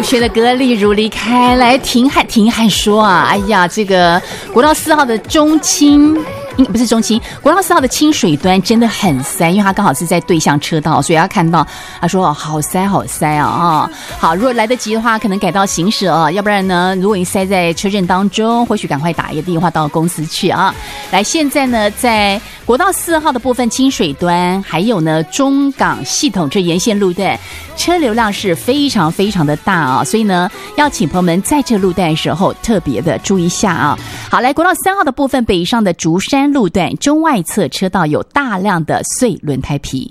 轩的歌例如离开，来廷汉说啊，哎呀，这个国道4号的中清。不是中清，国道4号的清水端真的很塞，因为他刚好是在对向车道，所以他看到他说好塞啊。好，如果来得及的话，可能改道行驶哦，要不然呢，如果你塞在车阵当中，或许赶快打一个电话到公司去啊。来，现在呢，在国道4号的部分清水端，还有呢中港系统这沿线路段，车流量是非常非常的大啊，所以呢，要请朋友们在这路段的时候特别的注意一下啊。好，来国道3号的部分，北上的竹山路段中外侧车道有大量的碎轮胎皮。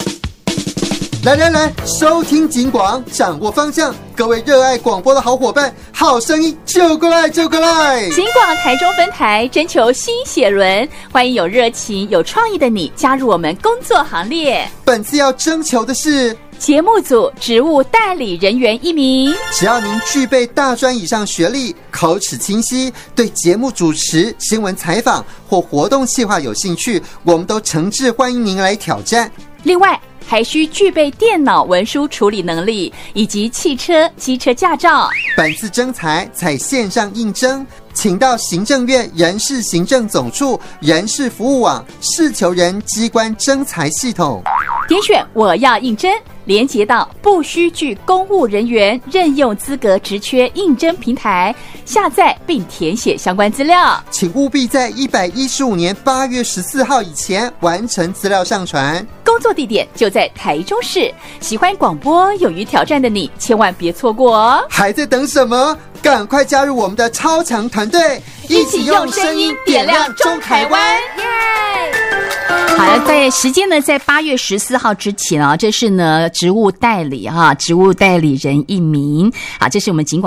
来，收听警广，掌握方向。各位热爱广播的好伙伴，好声音就过来！警广台中分台征求新血轮，欢迎有热情、有创意的你加入我们工作行列。 本次要征求的是节目组职务代理人员1名， 只要您具备大专以上学历，口齿清晰，对节目主持、新闻采访或活动企划有兴趣，我们都诚挚欢迎您来挑战。 另外还需具备电脑文书处理能力以及汽车、机车驾照。 本次征才采线上应征，请到行政院人事行政总处人事服务网事求人机关征才系统， 点选我要应征，连结到不需具公务人员任用资格职缺应征平台，下载并填写相关资料。 请务必在115年8月14号以前完成资料上传。 工作地点就在台中市，喜欢广播、勇于挑战的你，千万别错过哦！ 还在等什么？赶快加入我们的超强团队， 一起用声音点亮中台湾！耶！好了，在时间呢，在8月14号之前啊，这是呢职务代理人1名啊，这是我们警广